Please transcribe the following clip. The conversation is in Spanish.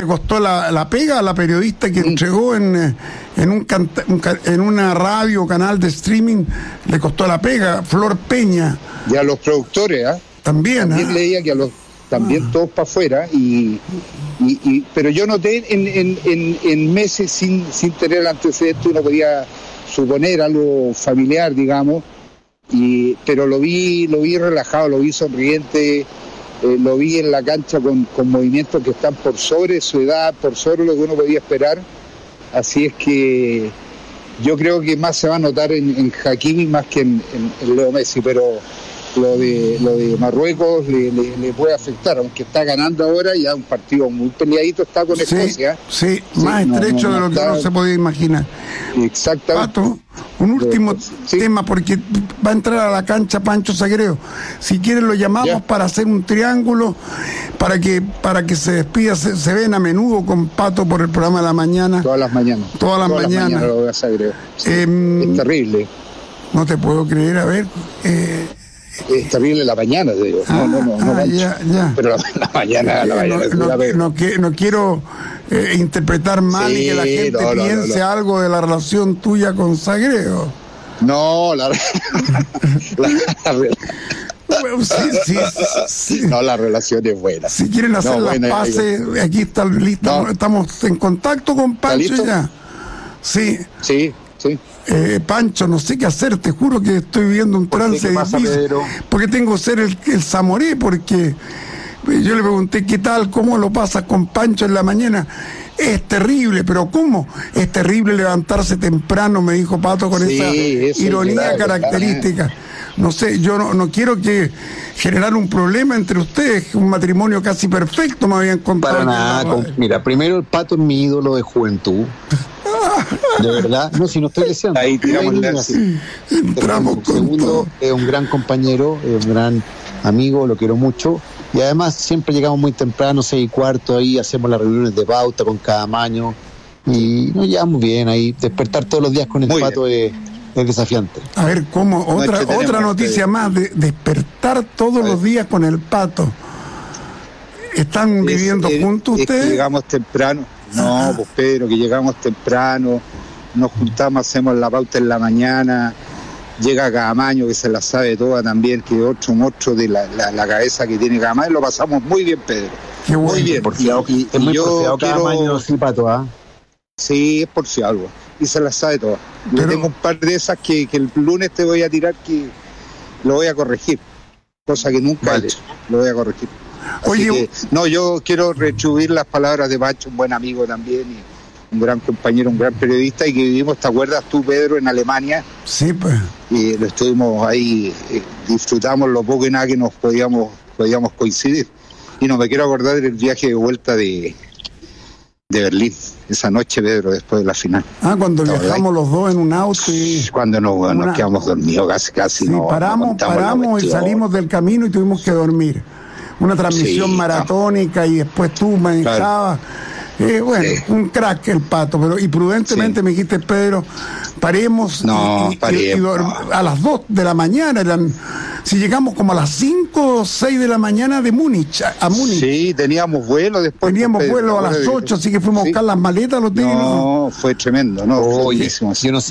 costó la pega a la periodista que entregó en una radio o canal de streaming, le costó la pega, Flor Peña. Y a los productores, También leía que a los todos para afuera, pero yo noté en meses sin tener el antecedente, uno podía suponer algo familiar, digamos, pero lo vi relajado, lo vi sonriente, lo vi en la cancha con movimientos que están por sobre su edad, por sobre lo que uno podía esperar. Así es que yo creo que más se va a notar en Hakimi más que en Leo Messi, pero lo de Marruecos le puede afectar, aunque está ganando ahora, ya un partido muy peleadito está con Escocia. Sí, más estrecho de lo que uno se podía imaginar. Exactamente. Pato, un último tema, porque va a entrar a la cancha Pancho Sagredo. Si quieren lo llamamos para hacer un triángulo, para que se despida, se ven a menudo con Pato por el programa de la mañana. Todas las mañanas. Lo voy a Sagredo. Es terrible. No te puedo creer, a ver... Es terrible la mañana, digo. Ya. Pero la mañana no quiero interpretar mal y que la gente piense algo de la relación tuya con Sagredo. No, no, la relación es buena. Si quieren hacer las paces, aquí está listo. Estamos en contacto con Pancho ya. Sí. Pancho, no sé qué hacer, te juro que estoy viviendo un trance difícil, porque tengo que ser el Zamoré, porque yo le pregunté qué tal, cómo lo pasas con Pancho en la mañana. Es terrible, pero ¿cómo? Es terrible levantarse temprano, me dijo Pato con esa ironía característica. No sé, yo no quiero generar un problema entre ustedes, un matrimonio casi perfecto me habían contado. Para nada, mira, primero el Pato es mi ídolo de juventud. De verdad, si no estoy deseando. Ahí tiramos entramos con segundo, todo. Es un gran compañero, es un gran amigo, lo quiero mucho. Y además siempre llegamos muy temprano, 6:15, ahí hacemos las reuniones de pauta con cada maño. Y nos llevamos bien ahí. Despertar todos los días con el muy Pato es desafiante. A ver, ¿cómo? Otra noticia más, de despertar todos los días con el Pato. ¿Están viviendo juntos ustedes? Que llegamos temprano. No, pues Pedro, que llegamos temprano, nos juntamos, hacemos la pauta en la mañana, llega Camaño, que se la sabe toda también, que otro monstruo de la cabeza que tiene Camaño, lo pasamos muy bien, Pedro. Qué bueno. Muy bien. Es muy porfiado Camaño, sí, Pato, Sí, es porfiado, y se la sabe toda. Yo tengo un par de esas que el lunes te voy a tirar, que lo voy a corregir, cosa que nunca he hecho, lo voy a corregir. Oye, yo quiero retribuir las palabras de Pancho, un buen amigo también, y un gran compañero, un gran periodista, y que vivimos, ¿te acuerdas tú, Pedro, en Alemania? Sí, pues. Y lo estuvimos ahí, disfrutamos lo poco y nada que nos podíamos coincidir. Y no me quiero acordar del viaje de vuelta de Berlín, esa noche, Pedro, después de la final. Cuando viajamos los dos en un auto y... Cuando nos quedamos dormidos casi. Sí, paramos y salimos del camino y tuvimos que dormir. Una transmisión maratónica y después tú manejabas. Un crack el Pato, pero y prudentemente me dijiste, Pedro, paremos. A las 2 de la mañana si llegamos como a las 5 o 6 de la mañana de Múnich, a Múnich. Sí, teníamos vuelo después. Teníamos vuelo a las 8, así que fuimos a buscar las maletas, los técnicos. No, fue tremendo, fue buenísimo. Yo no sé